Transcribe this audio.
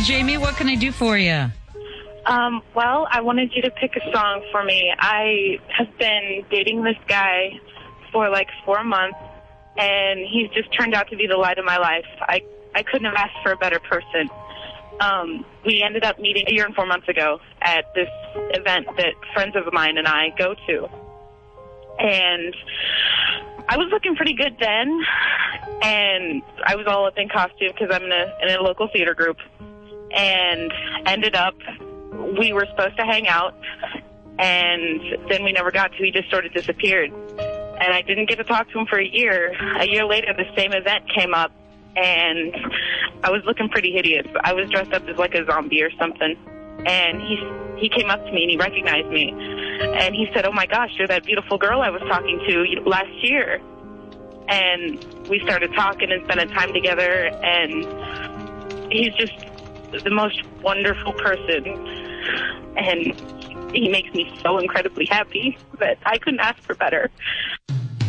Jamie. What can I do for you? Well, I wanted you to pick a song for me. I have been dating this guy for like 4 months, and he's just turned out to be the light of my life. I couldn't have asked for a better person. We ended up meeting 1 year and 4 months ago at this event that friends of mine and I go to. And I was looking pretty good then, and I was all up in costume because I'm in a local theater group. And ended up, we were supposed to hang out, and then we never got to. He just sort of disappeared. And I didn't get to talk to him for a year. A year later, the same event came up, and I was looking pretty hideous. I was dressed up as like a zombie or something. And he came up to me and he recognized me. And he said, "Oh my gosh, you're that beautiful girl I was talking to last year." And we started talking and spending time together, and he's just the most wonderful person. And he makes me so incredibly happy that I couldn't ask for better.